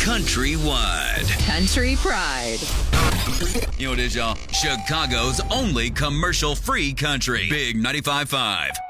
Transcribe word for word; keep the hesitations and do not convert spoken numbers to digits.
countrywide. Country Pride. You know what it is, y'all? Chicago's only commercial-free country. Big ninety-five point five.